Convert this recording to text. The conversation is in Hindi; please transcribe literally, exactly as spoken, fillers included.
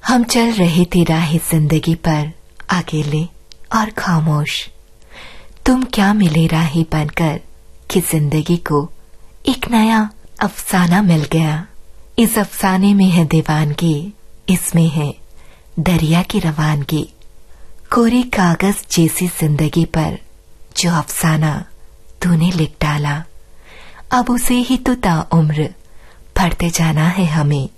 हम चल रहे थे राह जिंदगी पर अकेले और खामोश। तुम क्या मिले राही बनकर कि जिंदगी को एक नया अफसाना मिल गया। इस अफसाने में है दीवानगी, इसमें है दरिया की रवानगी। कोरी कागज जैसी जिंदगी पर जो अफसाना तूने लिख डाला, अब उसे ही तो ताउम्र पढ़ते जाना है हमें।